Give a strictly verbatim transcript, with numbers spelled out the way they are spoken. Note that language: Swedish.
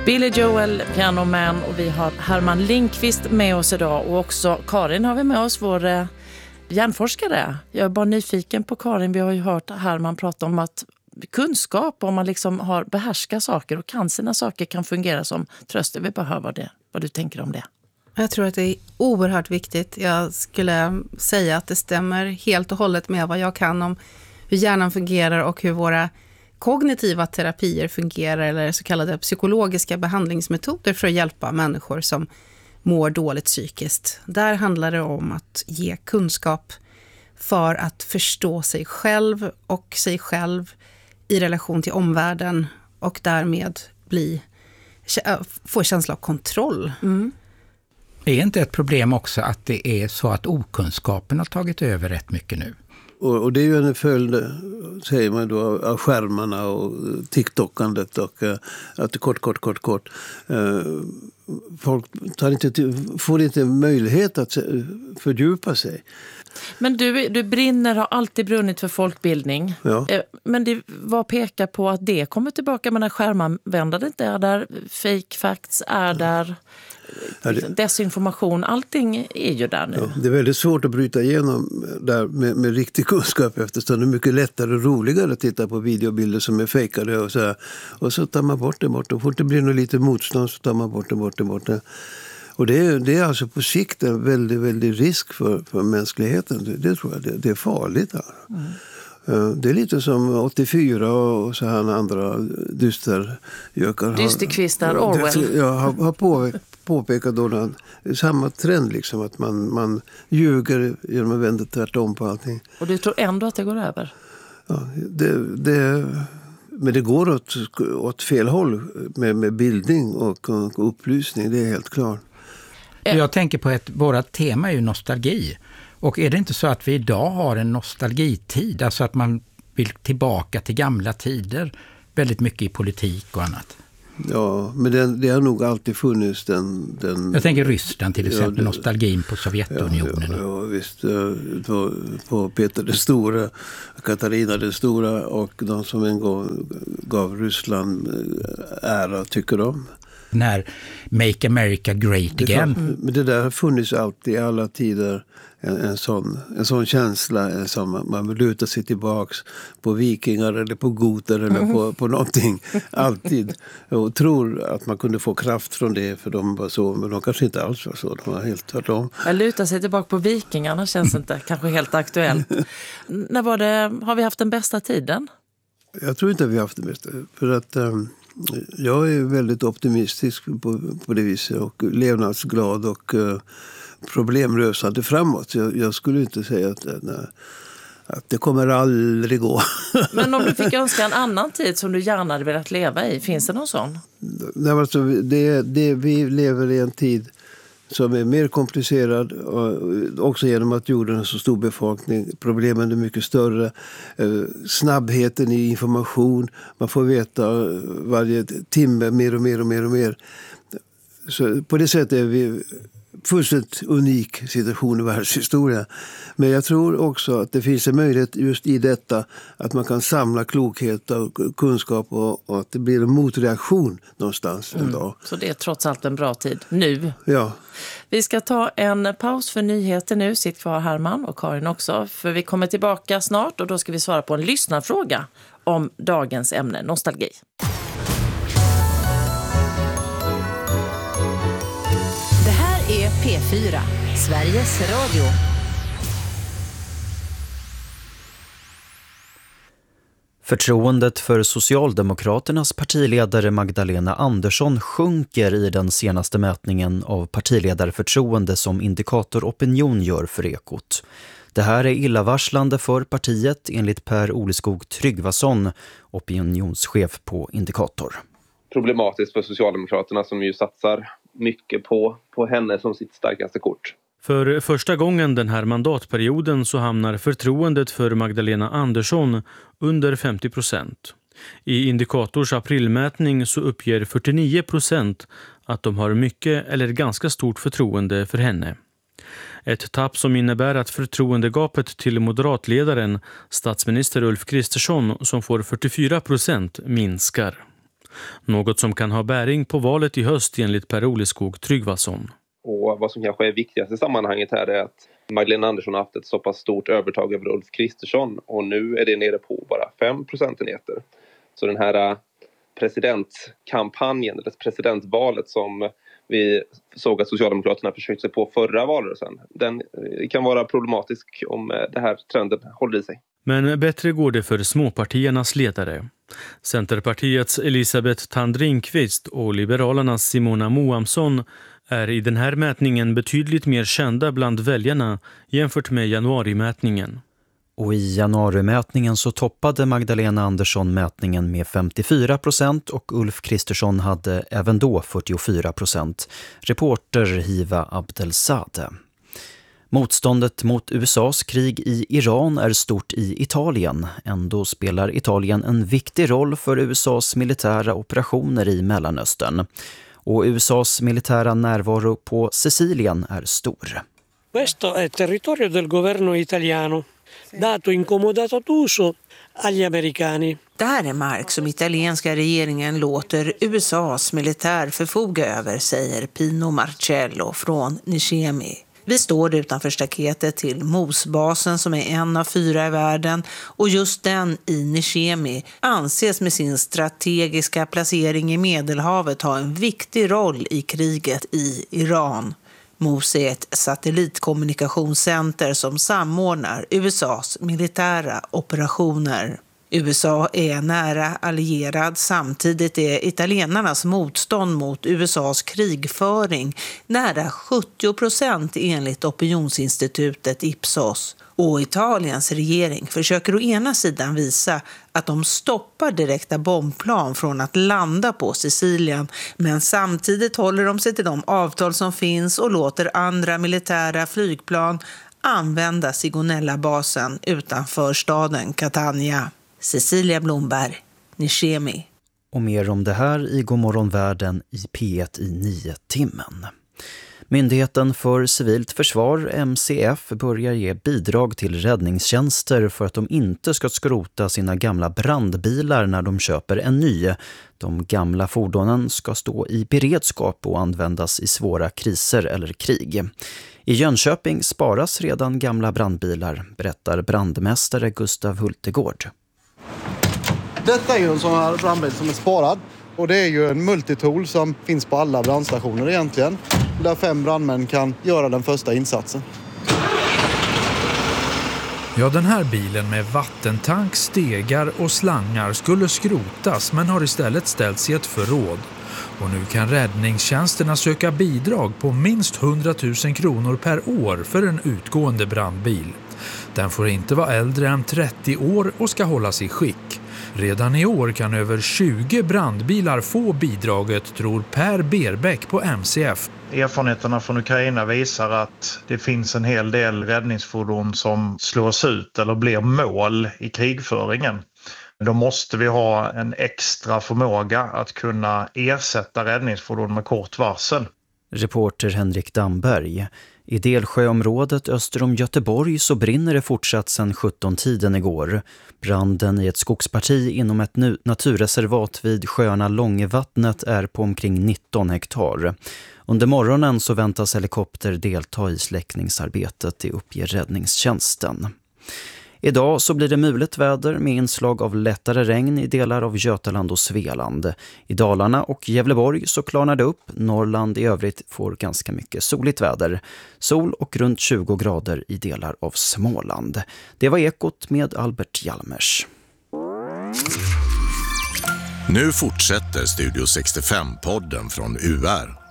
Billy Joel, Piano Man, och vi har Herman Lindqvist med oss idag, och också Karin har vi med oss, vår eh, hjärnforskare. Jag är bara nyfiken på Karin, vi har ju hört Herman prata om att kunskap, om man liksom har behärskat saker och kan sina saker, kan fungera som tröst. Vi behöver det. Vad du tänker om det? Jag tror att det är oerhört viktigt. Jag skulle säga att det stämmer helt och hållet med vad jag kan om hur hjärnan fungerar och hur våra kognitiva terapier fungerar, eller så kallade psykologiska behandlingsmetoder för att hjälpa människor som mår dåligt psykiskt. Där handlar det om att ge kunskap för att förstå sig själv och sig själv i relation till omvärlden, och därmed bli, få känsla av kontroll. Mm. Är inte ett problem också att det är så att okunskapen har tagit över rätt mycket nu? Och, och det är ju en följd, säger man då, av skärmarna och TikTokandet och uh, att det är kort, kort, kort, kort. Uh, folk tar inte till, får inte möjlighet att fördjupa sig. Men du, du brinner, har alltid brunnit för folkbildning. Ja. Men det var pekar på att det kommer tillbaka, men när skärmanvändandet är där, fake facts är där, ja, det, desinformation, allting är ju där nu. Ja, det är väldigt svårt att bryta igenom där med, med riktig kunskap, eftersom det är mycket lättare och roligare att titta på videobilder som är fejkade och så här. Och så tar man bort det bort. Och fort det blir något lite motstånd så tar man bort det bort det bort det. Och det är, det är alltså på sikt en väldigt, väldigt risk för, för mänskligheten. Det, det tror jag, det, det är farligt här. Mm. Det är lite som åttiofyra och så här andra dystergökar. Dysterkvistar, Orwell. Jag har, har på, påpekat då att det är samma trend liksom, att man, man ljuger genom att vända tvärtom på allting. Och du tror ändå att det går över? Ja, det... det Men det går åt, åt fel håll med, med bildning och, och upplysning, det är helt klart. Jag tänker på att våra tema är ju nostalgi. Och är det inte så att vi idag har en nostalgitid? Alltså att man vill tillbaka till gamla tider. Väldigt mycket i politik och annat. Ja, men det, det har nog alltid funnits den... den jag tänker Ryssland till exempel, ja, det, nostalgin på Sovjetunionen. Ja, ja, ja visst. På, på Peter den stora, Katarina den stora och de som en gång gav Ryssland ära, tycker de. Den här Make America Great Again. Det, men det där har funnits alltid i alla tider. En, en, sån, en sån känsla, en sån, man, man vill luta sig tillbaks på vikingar eller på goter eller mm. på, på någonting. Alltid. Och tror att man kunde få kraft från det, för de var så, men de kanske inte alls var så. De var helt tvärtom. Jag lutar sig tillbaka på vikingarna känns inte kanske helt aktuellt. När var det, har vi haft den bästa tiden? Jag tror inte att vi har haft den bästa. För att... Um, jag är väldigt optimistisk på, på det viset och levnadsglad och uh, problemlösande framåt. Jag, jag skulle inte säga att, nej, att det kommer aldrig gå. Men om du fick önska en annan tid som du gärna hade velat leva i, finns det någon sån? Nej, alltså, det, det, vi lever i en tid som är mer komplicerad, också genom att jorden har så stor befolkning. Problemen är mycket större. Snabbheten i information. Man får veta varje timme mer och mer och mer och mer. Så på det sättet är vi fullständigt unik situation i världshistoria. Men jag tror också att det finns en möjlighet just i detta att man kan samla klokhet och kunskap och, och att det blir en motreaktion någonstans en dag. Mm. Så det är trots allt en bra tid nu. Ja. Vi ska ta en paus för nyheter nu. Sitt kvar Herman och Karin också. För vi kommer tillbaka snart och då ska vi svara på en lyssnarfråga om dagens ämne, nostalgi. P fyra, Sveriges Radio. Förtroendet för Socialdemokraternas partiledare Magdalena Andersson sjunker i den senaste mätningen av partiledarförtroende som Indikator Opinion gör för Ekot. Det här är illavarslande för partiet enligt Per Oleskog Tryggvason, opinionschef på Indikator. Problematiskt för Socialdemokraterna som ju satsar mycket på, på henne som sitt starkaste kort. För första gången den här mandatperioden så hamnar förtroendet för Magdalena Andersson under femtio procent. I Indikators aprilmätning så uppger fyrtionio procent att de har mycket eller ganska stort förtroende för henne. Ett tapp som innebär att förtroendegapet till moderatledaren, statsminister Ulf Kristersson, som får fyrtiofyra procent, minskar. Något som kan ha bäring på valet i höst enligt Per-Ole Skog Tryggvason. Och vad som kanske är viktigast i sammanhanget här är att Magdalena Andersson har haft ett så pass stort övertag över Ulf Kristersson. Och nu är det nere på bara fem procentenheter. Så den här presidentkampanjen, eller presidentvalet som vi såg att Socialdemokraterna försökte sig på förra valrörelsen, den kan vara problematisk om det här trenden håller i sig. Men bättre går det för småpartiernas ledare. Centerpartiets Elisabeth Tandringqvist och Liberalernas Simona Moamsson är i den här mätningen betydligt mer kända bland väljarna jämfört med januarimätningen. Och i januarimätningen så toppade Magdalena Andersson mätningen med femtiofyra procent och Ulf Kristersson hade även då fyrtiofyra procent. Reporter Hiva Abdelsade. Motståndet mot U S A:s krig i Iran är stort i Italien. Ändå spelar Italien en viktig roll för U S A:s militära operationer i Mellanöstern. Och U S A:s militära närvaro på Sicilien är stor. Questo è territorio del governo italiano, dato incomodato d'uso agli americani. Det här är mark som italienska regeringen låter U S A:s militär förfoga över, säger Pino Marcello från Nicemi. Vi står utanför staketet till Mosbasen som är en av fyra i världen, och just den i Nicemi anses med sin strategiska placering i Medelhavet ha en viktig roll i kriget i Iran. Mos är ett satellitkommunikationscenter som samordnar U S A:s militära operationer. U S A är nära allierad, samtidigt är italienarnas motstånd mot U S A:s krigföring nära sjuttio procent enligt opinionsinstitutet Ipsos. Och Italiens regering försöker å ena sidan visa att de stoppar direkta bombplan från att landa på Sicilien, men samtidigt håller de sig till de avtal som finns och låter andra militära flygplan använda Sigonella-basen utanför staden Catania. Cecilia Blomberg, Nicemi. Och mer om det här i Godmorgon Världen i P ett i nio timmen. Myndigheten för civilt försvar, M C F, börjar ge bidrag till räddningstjänster för att de inte ska skrota sina gamla brandbilar när de köper en ny. De gamla fordonen ska stå i beredskap och användas i svåra kriser eller krig. I Jönköping sparas redan gamla brandbilar, berättar brandmästare Gustav Hultegård. Detta är ju en sån här brandbil som är sparad, och det är ju en multitool som finns på alla brandstationer egentligen, där fem brandmän kan göra den första insatsen. Ja, den här bilen med vattentank, stegar och slangar skulle skrotas men har istället ställts i ett förråd. Och nu kan räddningstjänsterna söka bidrag på minst hundratusen kronor per år för en utgående brandbil. Den får inte vara äldre än trettio år och ska hållas i skick. Redan i år kan över tjugo brandbilar få bidraget, tror Per Berbäck på M C F. Erfarenheterna från Ukraina visar att det finns en hel del räddningsfordon som slås ut eller blir mål i krigföringen. Då måste vi ha en extra förmåga att kunna ersätta räddningsfordon med kort varsel. Reporter Henrik Damberg. I Delsjöområdet öster om Göteborg så brinner det fortsatt sedan sjutton-tiden igår. Branden i ett skogsparti inom ett naturreservat vid sjöarna Långevattnet är på omkring nitton hektar. Under morgonen så väntas helikopter delta i släckningsarbetet, det uppger räddningstjänsten. Idag så blir det mulet väder med inslag av lättare regn i delar av Götaland och Svealand. I Dalarna och Gävleborg så klarnar det upp. Norrland i övrigt får ganska mycket soligt väder. Sol och runt tjugo grader i delar av Småland. Det var Ekot med Albert Hjalmers. Nu fortsätter Studio sextiofem-podden från U R.